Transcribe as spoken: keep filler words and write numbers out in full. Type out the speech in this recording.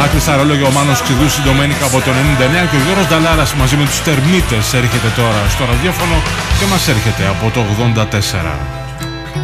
άκρη στα ρόλογια ο Μάνος Ξηδούς Συντομένικα από το ενενήντα εννέα και ο Γιώργος Νταλάρας μαζί με τους Τερμίτες έρχεται τώρα στο ραδιόφωνο και μας έρχεται από το ογδόντα τέσσερα.